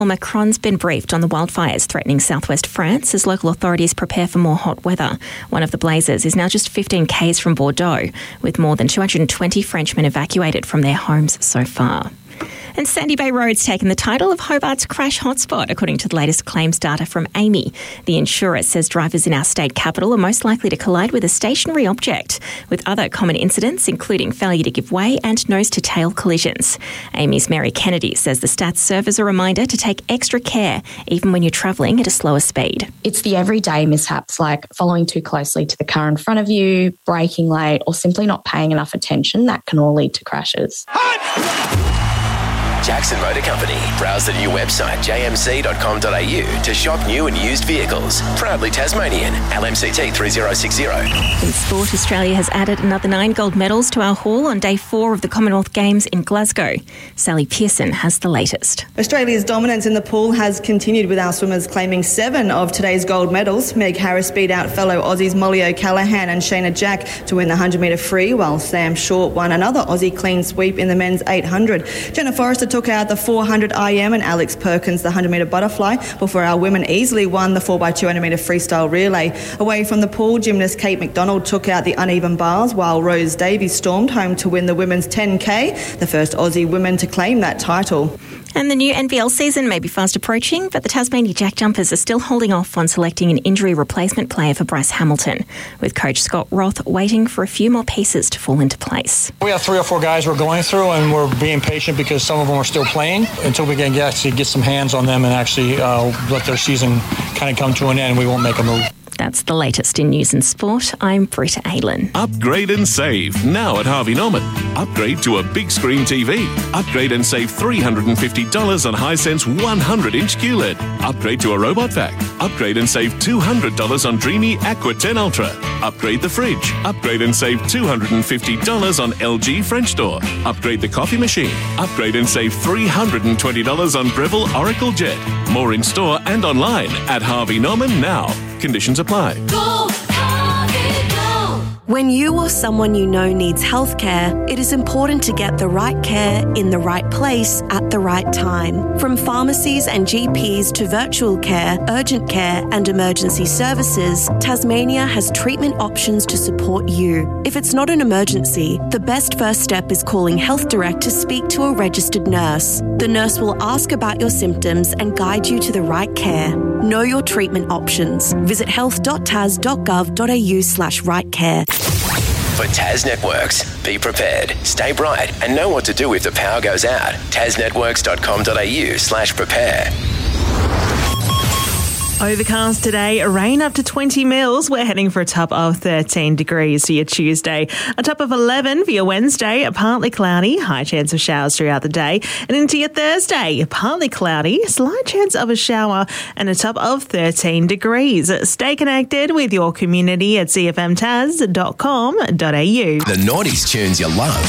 Macron's been briefed on the wildfires threatening southwest France as local authorities prepare for more hot weather. One of the blazes is now just 15 k's from Bordeaux, with more than 220 Frenchmen evacuated from their homes so far. And Sandy Bay Road's taken the title of Hobart's crash hotspot, according to the latest claims data from AAMI. The insurer says drivers in our state capital are most likely to collide with a stationary object, with other common incidents including failure to give way and nose-to-tail collisions. AAMI's Mary Kennedy says the stats serve as a reminder to take extra care, even when you're travelling at a slower speed. It's the everyday mishaps like following too closely to the car in front of you, braking late, or simply not paying enough attention that can all lead to crashes. Jackson Motor Company. Browse the new website jmc.com.au to shop new and used vehicles. Proudly Tasmanian. LMCT 3060. In sport, Australia has added another 9 gold medals to our haul on day 4 of the Commonwealth Games in Glasgow. Sally Pearson has the latest. Australia's dominance in the pool has continued, with our swimmers claiming 7 of today's gold medals. Meg Harris beat out fellow Aussies Molly O'Callaghan and Shayna Jack to win the 100-metre free, while Sam Short won another Aussie clean sweep in the men's 800. Jenna Forrester took out the 400 IM and Alex Perkins the 100-metre butterfly, before our women easily won the 4x200-metre freestyle relay. Away from the pool, gymnast Kate McDonald took out the uneven bars, while Rose Davies stormed home to win the women's 10K, the first Aussie women to claim that title. And the new NBL season may be fast approaching, but the Tasmania Jack Jumpers are still holding off on selecting an injury replacement player for Bryce Hamilton, with coach Scott Roth waiting for a few more pieces to fall into place. We have 3 or 4 guys we're going through, and we're being patient because some of them are still playing until we can actually get some hands on them and actually let their season kind of come to an end. We won't make a move. That's the latest in news and sport. I'm Britta Aylan. Upgrade and save now at Harvey Norman. Upgrade to a big screen TV. Upgrade and save $350 on Hisense 100-inch QLED. Upgrade to a robot vac. Upgrade and save $200 on Dreamy Aqua 10 Ultra. Upgrade the fridge. Upgrade and save $250 on LG French door. Upgrade the coffee machine. Upgrade and save $320 on Breville Oracle Jet. More in store and online at Harvey Norman now. Conditions apply. Go, Harvey, go. When you or someone you know needs healthcare, it is important to get the right care in the right place at the right time. From pharmacies and GPs to virtual care, urgent care and emergency services, Tasmania has treatment options to support you. If it's not an emergency, the best first step is calling Health Direct to speak to a registered nurse. The nurse will ask about your symptoms and guide you to the right care. Know your treatment options. Visit health.tas.gov.au/rightcare. For Tas Networks, be prepared, stay bright, and know what to do if the power goes out. tasnetworks.com.au/prepare. Overcast today, rain up to 20 mils. We're heading for a top of 13 degrees for your Tuesday. A top of 11 for your Wednesday, partly cloudy, high chance of showers throughout the day. And into your Thursday, partly cloudy, slight chance of a shower, and a top of 13 degrees. Stay connected with your community at cfmtas.com.au. The noughties tunes you love.